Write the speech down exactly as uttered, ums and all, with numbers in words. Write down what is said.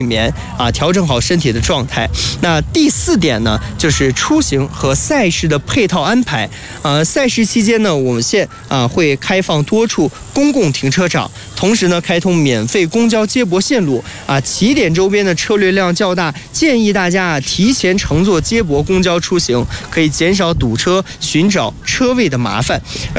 眠啊，调整好身体的状态。那第四点呢，就是出行和赛事的配套安排。呃，赛事期间呢，我们县啊会开放多处公共停车场，同时呢开通免费公交接驳线路啊。起点周边的车流量较大，建议大家啊提前乘坐接驳公交出行，可以减少堵车、寻找车位的麻烦。